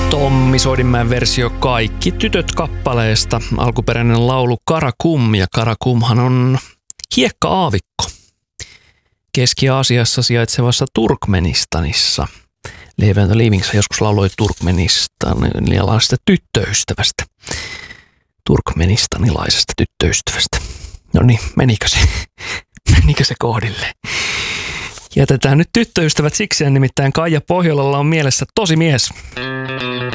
Tommi Soidinmäen versio Kaikki tytöt -kappaleesta. Alkuperäinen laulu Karakum, ja Karakumhan on hiekka-aavikko Keski-Aasiassa sijaitsevassa Turkmenistanissa. Levi and the Leavings joskus lauloi turkmenistanilaisesta tyttöystävästä. Turkmenistanilaisesta tyttöystävästä. No niin, menikö se kohdille? Jätetään nyt tyttöystävät sikseen, nimittäin Kaija Pohjolalla on mielessä tosi mies.